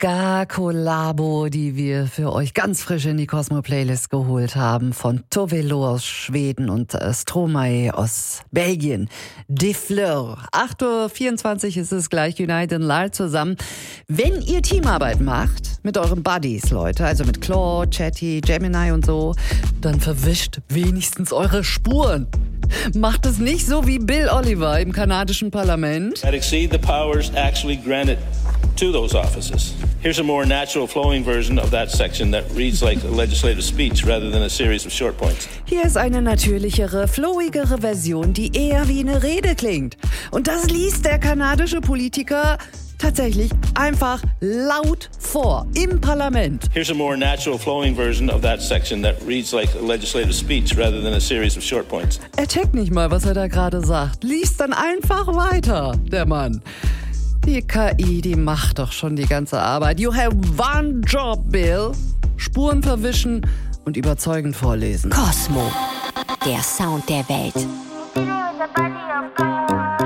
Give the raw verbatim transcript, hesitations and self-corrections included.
Ska-Kollabo, die wir für euch ganz frisch in die Cosmo-Playlist geholt haben, von Tovelo aus Schweden und äh, Stromae aus Belgien. De Fleur. acht Uhr vierundzwanzig ist es gleich, United and Lyle zusammen. Wenn ihr Teamarbeit macht, mit euren Buddies, Leute, also mit Claude, Chatty, Gemini und so, dann verwischt wenigstens eure Spuren. Macht es nicht so wie Bill Oliver im kanadischen Parlament. That exceed the powers actually granted to those offices. Here's a more natural flowing version of that section that reads like a legislative speech rather than a series of short points. Hier ist eine natürlichere, flowigere Version, die eher wie eine Rede klingt. Und das liest der kanadische Politiker tatsächlich einfach laut vor im Parlament. Here's a more natural flowing version of that section that reads like a legislative speech rather than a series of short points. Er checkt nicht mal, was er da gerade sagt. Liest dann einfach weiter, der Mann. Die K I, die macht doch schon die ganze Arbeit. You have one job, Bill. Spuren verwischen und überzeugend vorlesen. Cosmo, der Sound der Welt.